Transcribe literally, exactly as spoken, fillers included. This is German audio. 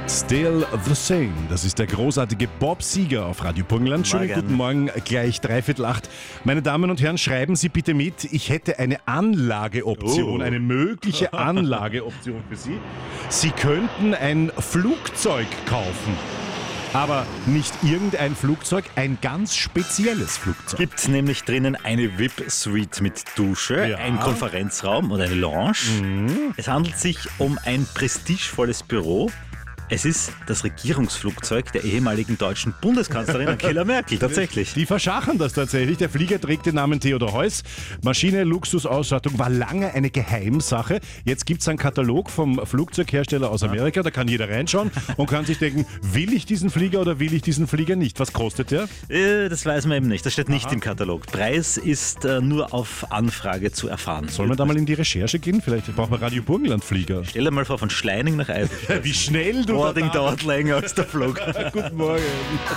Still the Same. Das ist der großartige Bob Seger auf Radio Burgenland. Schönen Morgen. guten Morgen, gleich dreiviertel acht. Meine Damen und Herren, schreiben Sie bitte mit. Ich hätte eine Anlageoption, Oh. eine mögliche Anlageoption für Sie. Sie könnten ein Flugzeug kaufen. Aber nicht irgendein Flugzeug, ein ganz spezielles Flugzeug. Gibt nämlich drinnen eine V I P-Suite mit Dusche, Ja. einen Konferenzraum und eine Lounge. Es handelt sich um ein prestigevolles Büro. Es ist das Regierungsflugzeug der ehemaligen deutschen Bundeskanzlerin Angela Merkel, tatsächlich. Die verschachen das tatsächlich. Der Flieger trägt den Namen Theodor Heuss. Maschine, Luxusausstattung war lange eine Geheimsache. Jetzt gibt es einen Katalog vom Flugzeughersteller aus Amerika. Da kann jeder reinschauen und kann sich denken, will ich diesen Flieger oder will ich diesen Flieger nicht? Was kostet der? Äh, Das weiß man eben nicht, das steht nicht im Katalog. Preis ist äh, nur auf Anfrage zu erfahren. Soll man da mal in die Recherche gehen? Vielleicht braucht man Radio Burgenland Flieger. Stell dir mal vor, von Schleining nach Eidelstedt. Wie schnell du Boarding da dauert länger als der Flug. Guten Morgen.